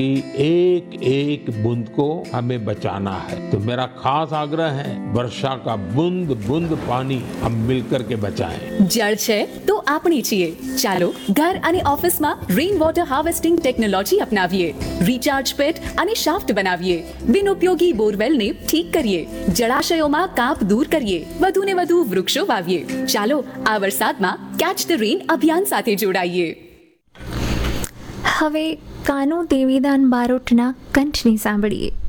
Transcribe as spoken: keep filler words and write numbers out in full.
एक एक बूंद को हमें बचाना है। तो मेरा खास आग्रह है, वर्षा का बूंद बूंद पानी हम मिलकर के बचाएं। જળ છે તો આપણી છીએ। ચાલો ઘર અને ઓફિસમાં rain water harvesting technology અપનાવીએ, recharge પેટ અને શાફ્ટ બનાવીએ, બિનઉપયોગી બોરવેલને ઠીક કરીએ, જળાશયોમાં કાપ દૂર કરીએ, વધુને વધુ વૃક્ષો વાવીએ। ચાલો આ વરસાદમાં કેચ ધ રેન અભિયાન સાથે જોડાઈએ। હવે કાનો દેવીદાન બારોટના કંઠની સાંભળીએ।